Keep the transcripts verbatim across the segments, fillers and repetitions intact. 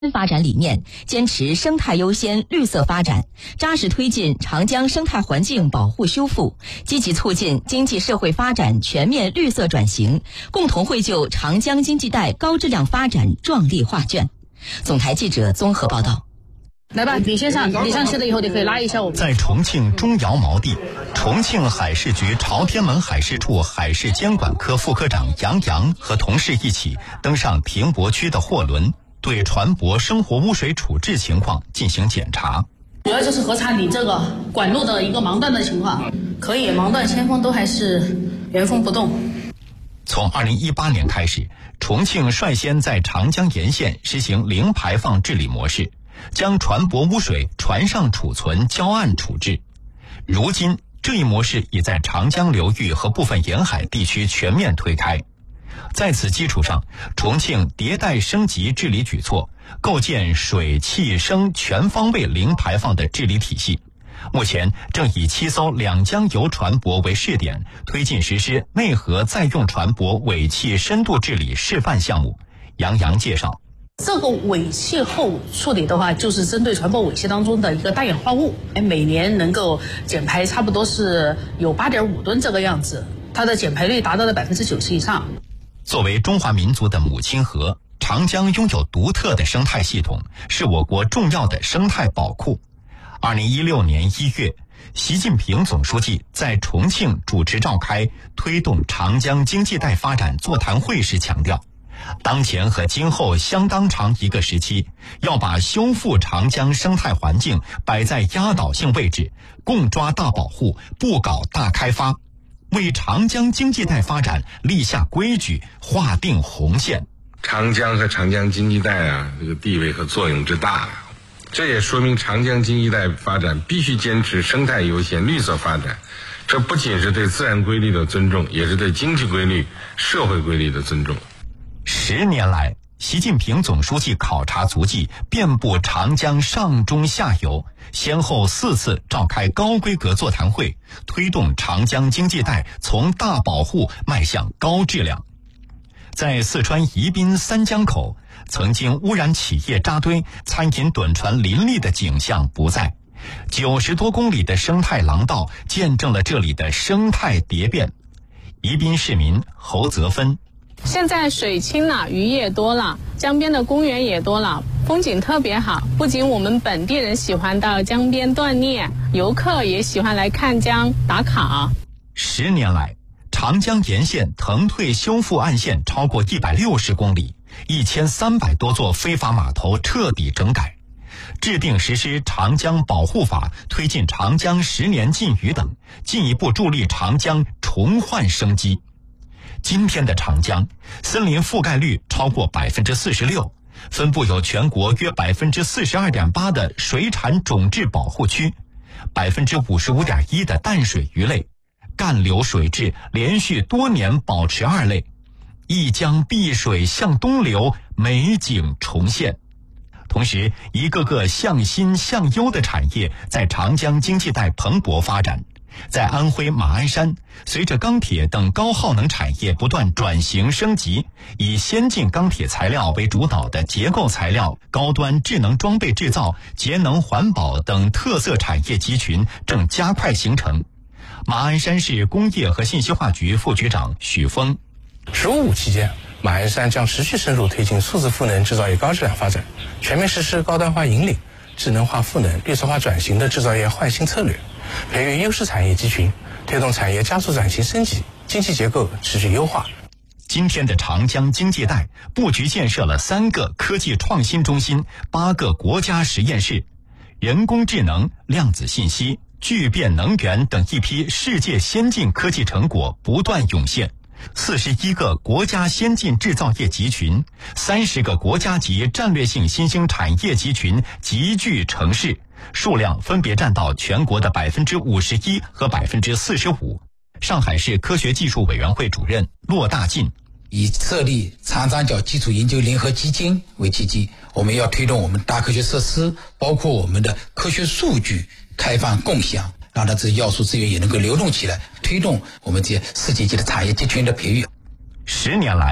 发展理念，坚持生态优先、绿色发展，扎实推进长江生态环境保护修复，积极促进经济社会发展全面绿色转型，共同绘就长江经济带高质量发展壮丽画卷。总台记者综合报道。 来吧，李先生，你上去了以后，你可以拉一下我们。 在重庆中窑锚地，重庆海事局朝天门海事处海事监管科副科长杨洋和同事一起登上停泊区的货轮，对船舶生活污水处置情况进行检查。 主要就是核查你这个管路的一个盲断的情况，可以盲断铅封都还是原封不动。 从二零一八年开始，重庆率先在长江沿线实行零排放治理模式，将船舶污水船上储存，交岸处置。如今，这一模式已在长江流域和部分沿海地区全面推开。在此基础上，重庆迭代升级治理举措，构建水气声全方位零排放的治理体系。目前正以七艘两江油船舶为试点，推进实施内河再用船舶尾气深度治理示范项目。杨洋介绍， 这个尾气后处理的话，就是针对船舶尾气当中的一个氮氧化物，每年能够减排差不多是有 八点五吨这个样子，它的减排率达到了百分之九十以上。 作为中华民族的母亲河，长江拥有独特的生态系统，是我国重要的生态宝库。二零一六年一月，习近平总书记在重庆主持召开推动长江经济带发展座谈会时强调，当前和今后相当长一个时期，要把修复长江生态环境摆在压倒性位置，共抓大保护，不搞大开发，为长江经济带发展立下规矩，划定红线。 长江和长江经济带啊，这个地位和作用之大，这也说明长江经济带发展必须坚持生态优先、绿色发展。这不仅是对自然规律的尊重，也是对经济规律、社会规律的尊重。 十年来，习近平总书记考察足迹遍布长江上中下游，先后四次召开高规格座谈会，推动长江经济带从大保护迈向高质量。在四川宜宾三江口，曾经污染企业扎堆、餐饮趸船林立的景象不再，九十多公里的生态廊道见证了这里的生态蝶变。宜宾市民侯泽芬， 现在水清了，鱼也多了，江边的公园也多了，风景特别好。不仅我们本地人喜欢到江边锻炼，游客也喜欢来看江打卡。 十年来，长江沿线腾退修复岸线超过一百六十公里，一千三百多座非法码头彻底整改，制定实施长江保护法，推进长江十年禁渔等，进一步助力长江重焕生机。今天的长江，森林覆盖率超过百分之四十六，分布有全国约百分之四十二点八的水产种质保护区，百分之五十五点一的淡水鱼类，干流水质连续多年保持二类，一江碧水向东流，美景重现。同时，一个个向新向优的产业在长江经济带蓬勃发展。在安徽马鞍山，随着钢铁等高耗能产业不断转型升级，以先进钢铁材料为主导的结构材料、高端智能装备制造、节能环保等特色产业集群正加快形成。马鞍山市工业和信息化局副局长许峰， 十五五期间，马鞍山将持续深入推进数字赋能制造业高质量发展，全面实施高端化引领、智能化赋能、绿色化转型的制造业换新策略，培育优势产业集群，推动产业加速转型升级，经济结构持续优化。 今天的长江经济带布局建设了三个科技创新中心、八个国家实验室，人工智能、量子信息、聚变能源等一批世界先进科技成果不断涌现。四十一个国家先进制造业集群，三十个国家级战略性新兴产业集群集聚成市，数量分别占到全国的百分之五十一和百分之四十五。上海市科学技术委员会主任骆大进， 以设立长三角基础研究联合基金为契机，我们要推动我们大科学设施，包括我们的科学数据开放共享，让它这些要素资源也能够流动起来，推动我们这些世界级的产业集群的培育。 十年来，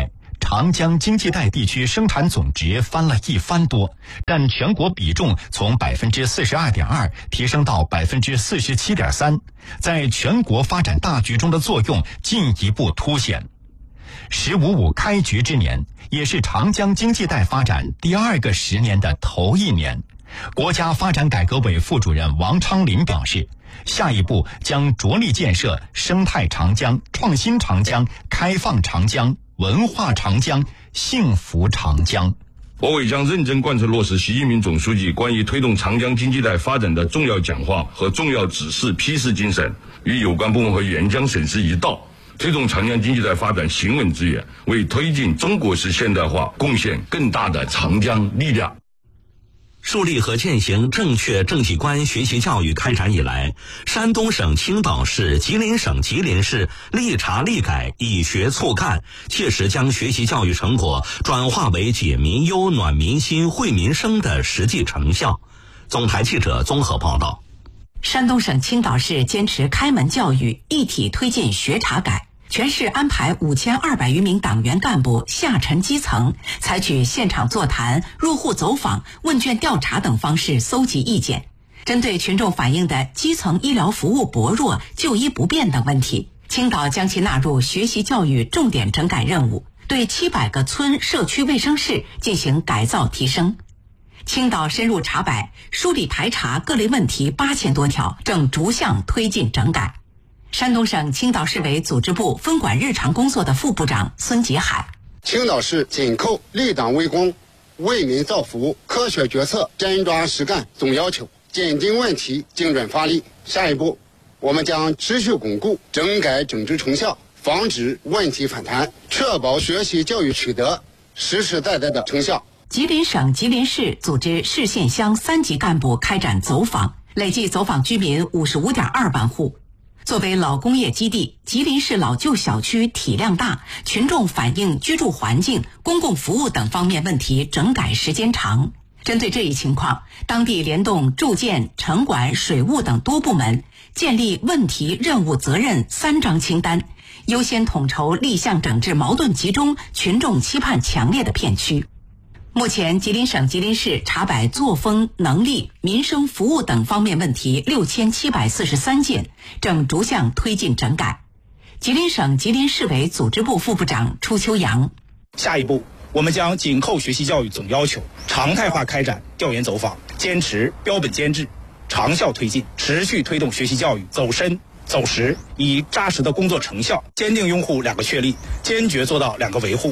长江经济带地区生产总值翻了一番多，占全国比重从百分之四十二点二提升到百分之四十七点三，在全国发展大局中的作用进一步凸显。十五五开局之年，也是长江经济带发展第二个十年的头一年。国家发展改革委副主任王昌林表示，下一步将着力建设生态长江、创新长江、开放长江、文化长江、幸福长江。 我委将认真贯彻落实习近平总书记关于推动长江经济带发展的重要讲话和重要指示批示精神，与有关部门和援疆省市一道，推动长江经济带发展行稳致远，为推进中国式现代化贡献更大的长江力量。 树立和践行正确政绩观学习教育开展以来，山东省青岛市、吉林省吉林市立查立改，以学促干，切实将学习教育成果转化为解民忧、暖民心、惠民生的实际成效。总台记者综合报道。 山东省青岛市坚持开门教育，一体推进学查改。全市安排五千二百余名党员干部下沉基层，采取现场座谈、入户走访、问卷调查等方式搜集意见。针对群众反映的基层医疗服务薄弱、就医不便等问题，青岛将其纳入学习教育重点整改任务，对七百个村社区卫生室进行改造提升。青岛深入查摆、梳理排查各类问题八千多条，正逐项推进整改。山东省青岛市委组织部分管日常工作的副部长孙杰海， 青岛市紧扣立党为公、为民造福、科学决策、真抓实干总要求，紧盯问题，精准发力。下一步，我们将持续巩固整改整治成效，防止问题反弹，确保学习教育取得实实在在的成效。 吉林省吉林市组织市县乡三级干部开展走访，累计走访居民五十五点二万户。作为老工业基地，吉林市老旧小区体量大，群众反映居住环境、公共服务等方面问题整改时间长。针对这一情况，当地联动住建、城管、水务等多部门，建立问题、任务、责任三张清单，优先统筹立项整治矛盾集中、群众期盼强烈的片区。目前，吉林省吉林市查摆作风、能力、民生服务等方面问题六千七百四十三件，正逐项推进整改。吉林省吉林市委组织部副部长初秋阳， 下一步，我们将紧扣学习教育总要求，常态化开展调研走访，坚持标本兼治，长效推进，持续推动学习教育走深走实，以扎实的工作成效，坚定拥护两个确立，坚决做到两个维护。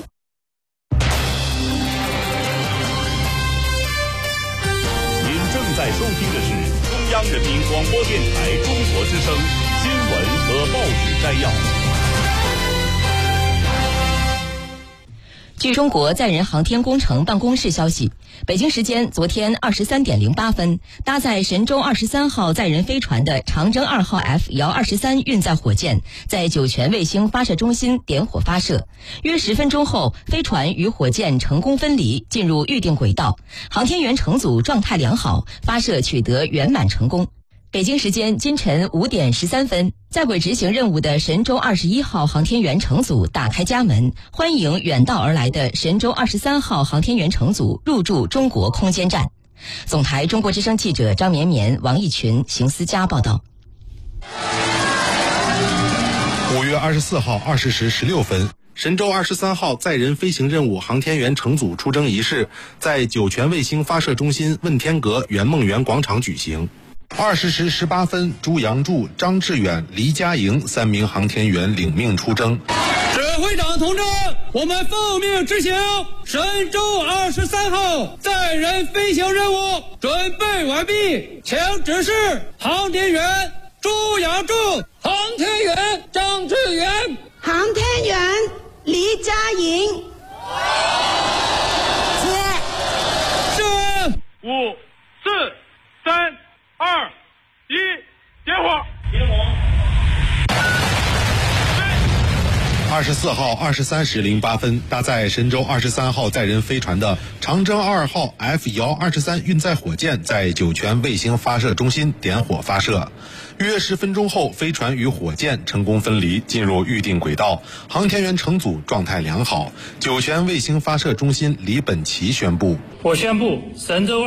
在收听的是中央人民广播电台中国之声新闻和报纸摘要。 据中国载人航天工程办公室消息，北京时间昨天二十三点零八分，搭载神舟二十三号载人飞船的长征二号 F 遥二十三运载火箭在酒泉卫星发射中心点火发射。约十分钟后，飞船与火箭成功分离，进入预定轨道，航天员乘组状态良好，发射取得圆满成功。北京时间今晨五点十三分，在轨执行任务的神舟二十一号航天员乘组打开家门，欢迎远道而来的神舟二十三号航天员乘组入驻中国空间站。总台中国之声记者张绵绵、王义群、邢思佳报道。 五月二十四号二十时十六分，神舟二十三号载人飞行任务航天员乘组出征仪式在酒泉卫星发射中心问天阁圆梦园广场举行。二十时十八分，朱杨柱、张志远、黎佳莹三名航天员领命出征。 指挥长同志，我们奉命执行神舟二十三号载人飞行任务准备完毕，请指示航天员朱杨柱、航天员张志远、 航天员黎佳莹。 接。是。 五、四、三。二一，点火！点火！ 二十四号二十三时零八分，搭载神舟二十三号载人飞船的长征二号 F 遥二十三运载火箭在酒泉卫星发射中心点火发射。约十分钟后，飞船与火箭成功分离，进入预定轨道。航天员乘组状态良好。酒泉卫星发射中心李本奇宣布： 我宣布神舟